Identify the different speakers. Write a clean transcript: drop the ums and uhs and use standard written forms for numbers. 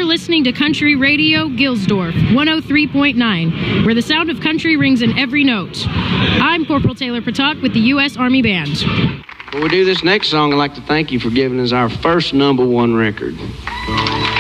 Speaker 1: listening to Country Radio Gilsdorf, 103.9, where the sound of country rings in every note. I'm Corporal Taylor Patak with the U.S. Army Band.
Speaker 2: Before we do this next song, I'd like to thank you for giving us our first #1 record.